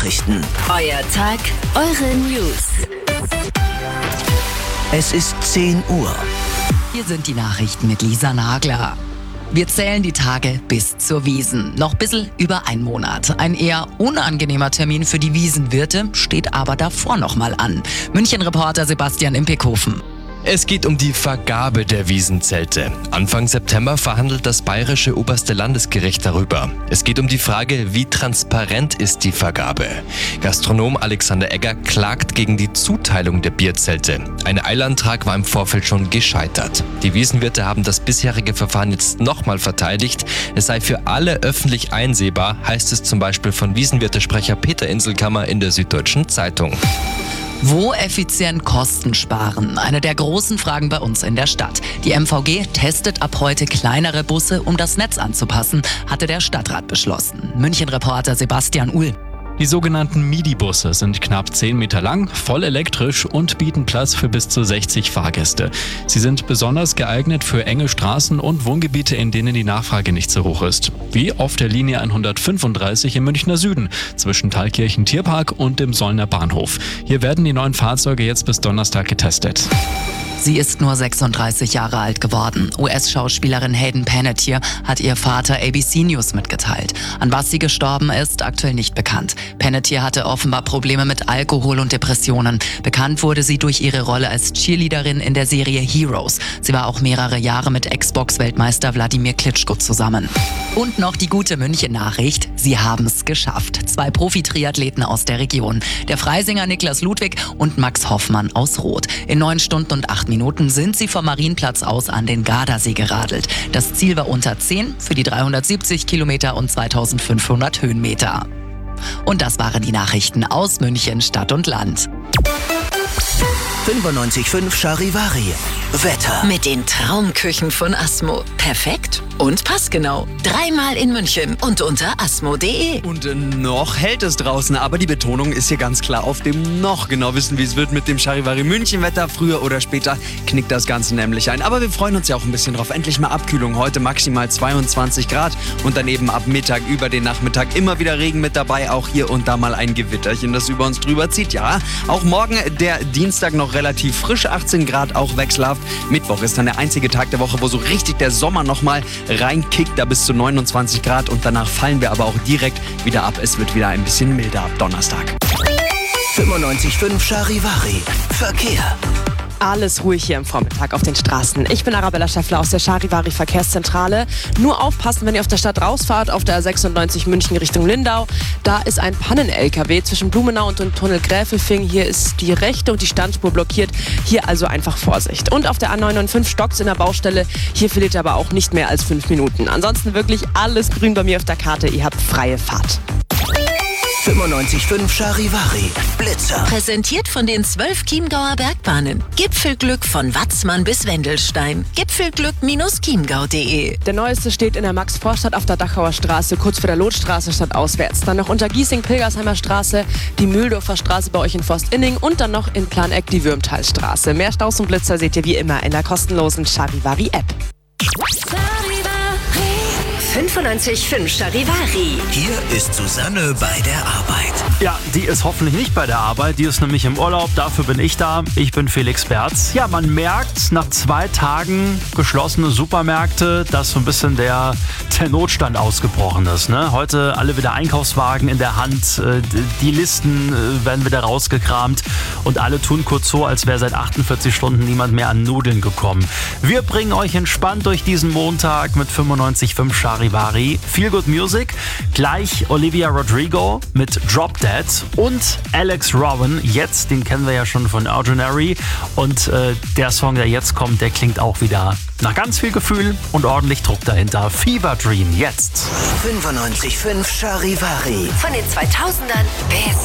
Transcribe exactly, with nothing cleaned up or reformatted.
Nachrichten. Euer Tag, eure News. Es ist zehn Uhr. Hier sind die Nachrichten mit Lisa Nagler. Wir zählen die Tage bis zur Wiesn. Noch bissl über ein Monat. Ein eher unangenehmer Termin für die Wiesenwirte steht aber davor noch mal an. München-Reporter Sebastian Impekhofen. Es geht um die Vergabe der Wiesenzelte. Anfang September verhandelt das bayerische oberste Landesgericht darüber. Es geht um die Frage, wie transparent ist die Vergabe. Gastronom Alexander Egger klagt gegen die Zuteilung der Bierzelte. Ein Eilantrag war im Vorfeld schon gescheitert. Die Wiesenwirte haben das bisherige Verfahren jetzt nochmal verteidigt. Es sei für alle öffentlich einsehbar, heißt es zum Beispiel von Wiesenwirtesprecher Peter Inselkammer in der Süddeutschen Zeitung. Wo effizient Kosten sparen? Eine der großen Fragen bei uns in der Stadt. Die M V G testet ab heute kleinere Busse, um das Netz anzupassen, hatte der Stadtrat beschlossen. München-Reporter Sebastian Uhl. Die sogenannten Midi-Busse sind knapp zehn Meter lang, voll elektrisch und bieten Platz für bis zu sechzig Fahrgäste. Sie sind besonders geeignet für enge Straßen und Wohngebiete, in denen die Nachfrage nicht so hoch ist. Wie auf der Linie hundertfünfunddreißig im Münchner Süden zwischen Thalkirchen Tierpark und dem Sollner Bahnhof. Hier werden die neuen Fahrzeuge jetzt bis Donnerstag getestet. Sie ist nur sechsunddreißig Jahre alt geworden. U S-Schauspielerin Hayden Panettiere hat ihr Vater A B C News mitgeteilt. An was sie gestorben ist, aktuell nicht bekannt. Panettiere hatte offenbar Probleme mit Alkohol und Depressionen. Bekannt wurde sie durch ihre Rolle als Cheerleaderin in der Serie Heroes. Sie war auch mehrere Jahre mit Ex-Box-Weltmeister Wladimir Klitschko zusammen. Und noch die gute München-Nachricht. Sie haben es geschafft. Zwei Profi-Triathleten aus der Region. Der Freisinger Niklas Ludwig und Max Hoffmann aus Roth. In neun Stunden und acht Minuten sind sie vom Marienplatz aus an den Gardasee geradelt. Das Ziel war unter zehn für die dreihundertsiebzig Kilometer und zweitausendfünfhundert Höhenmeter. Und das waren die Nachrichten aus München, Stadt und Land. fünfundneunzig Komma fünf Charivari. Wetter. Mit den Traumküchen von Asmo. Perfekt und passgenau. Dreimal in München und unter asmo punkt de. Und äh, noch hält es draußen, aber die Betonung ist hier ganz klar auf dem noch. Genau wissen, wie es wird mit dem Charivari München-Wetter. Früher oder später knickt das Ganze nämlich ein. Aber wir freuen uns ja auch ein bisschen drauf. Endlich mal Abkühlung. Heute maximal zweiundzwanzig Grad und dann eben ab Mittag über den Nachmittag immer wieder Regen mit dabei. Auch hier und da mal ein Gewitterchen, das über uns drüber zieht. Ja, auch morgen der Dienstag noch relativ frisch, achtzehn Grad, auch wechselhaft. Mittwoch ist dann der einzige Tag der Woche, wo so richtig der Sommer nochmal reinkickt, da bis zu neunundzwanzig Grad und danach fallen wir aber auch direkt wieder ab. Es wird wieder ein bisschen milder ab Donnerstag. fünfundneunzig Komma fünf Charivari. Verkehr. Alles ruhig hier am Vormittag auf den Straßen. Ich bin Arabella Schäffler aus der Charivari Verkehrszentrale. Nur aufpassen, wenn ihr auf der Stadt rausfahrt, auf der A sechsundneunzig München Richtung Lindau. Da ist ein Pannen-L K W zwischen Blumenau und dem Tunnel Gräfelfing. Hier ist die rechte und die Standspur blockiert. Hier also einfach Vorsicht. Und auf der A neunundfünfzig stockt's in der Baustelle. Hier verliert ihr aber auch nicht mehr als fünf Minuten. Ansonsten wirklich alles grün bei mir auf der Karte. Ihr habt freie Fahrt. fünfundneunzig Komma fünf Charivari. Blitzer. Präsentiert von den zwölf Chiemgauer Bergbahnen. Gipfelglück von Watzmann bis Wendelstein. Gipfelglück Bindestrich chiemgau punkt de. Der neueste steht in der Max-Vorstadt auf der Dachauer Straße, kurz vor der Lotstraße stadtauswärts. Dann noch unter Giesing-Pilgersheimer Straße, die Mühldorfer Straße bei euch in Forstinning und dann noch in Planeck die Würmtalstraße. Mehr Staus und Blitzer seht ihr wie immer in der kostenlosen Charivari-App. fünfundneunzig Komma fünf Charivari. Hier ist Susanne bei der Arbeit. Ja, die ist hoffentlich nicht bei der Arbeit, die ist nämlich im Urlaub, dafür bin ich da. Ich bin Felix Berz. Ja, man merkt nach zwei Tagen geschlossene Supermärkte, dass so ein bisschen der, der Notstand ausgebrochen ist. Ne? Heute alle wieder Einkaufswagen in der Hand, die Listen werden wieder rausgekramt und alle tun kurz so, als wäre seit achtundvierzig Stunden niemand mehr an Nudeln gekommen. Wir bringen euch entspannt durch diesen Montag mit fünfundneunzig Komma fünf Charivari. Feel Good Music, gleich Olivia Rodrigo mit Drop Dead und Alex Rowan, jetzt, den kennen wir ja schon von Ordinary und äh, der Song, der jetzt kommt, der klingt auch wieder nach ganz viel Gefühl und ordentlich Druck dahinter. Fever Dream, jetzt. fünfundneunzig Komma fünf Charivari. Von den zweitausendern bis